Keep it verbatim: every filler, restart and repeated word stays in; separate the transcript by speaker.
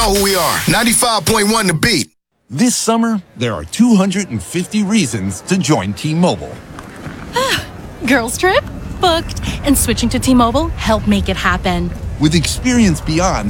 Speaker 1: Know who we are. ninety-five point one The Beat.
Speaker 2: This summer, there are two hundred fifty reasons to join T-Mobile.
Speaker 3: Girls trip? Booked. And switching to T-Mobile helped make it happen.
Speaker 2: With experience beyond